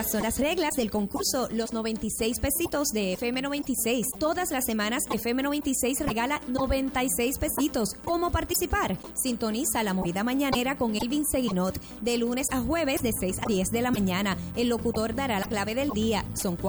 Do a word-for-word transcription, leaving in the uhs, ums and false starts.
son las reglas del concurso Los noventa y seis pesitos de F M noventa y seis. Todas las semanas F M noventa y seis regala noventa y seis pesitos. ¿Cómo participar? Sintoniza la movida mañanera con Elvin Seguinot de lunes a jueves de seis a diez de la mañana. El locutor dará la clave del día. Son